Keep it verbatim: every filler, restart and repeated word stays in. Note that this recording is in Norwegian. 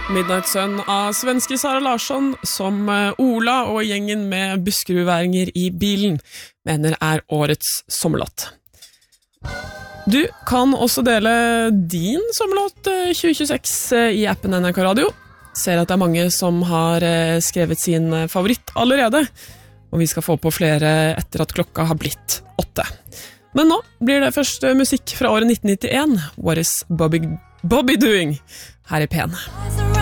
Midnight Sun av svenske Sara Larsson, som Ola og gjengen med buskerudværinger i bilen mener er årets sommerlåt. Du kan også dele din sommerlåt tjue tjueseks i appen N R K Radio. Ser at det er mange som har skrevet sin favoritt allerede, og vi skal få på flere etter at klokka har blitt åtte. Men nå blir det først musikk fra året nitten nittien. What is Bobby, Bobby doing? Her i P en.